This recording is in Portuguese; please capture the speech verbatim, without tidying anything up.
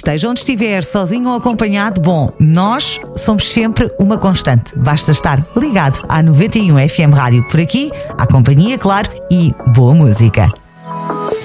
Esteja onde estiver, sozinho ou acompanhado, bom, nós somos sempre uma constante. Basta estar ligado à noventa e um F M Rádio. Por aqui, à companhia, claro, e boa música.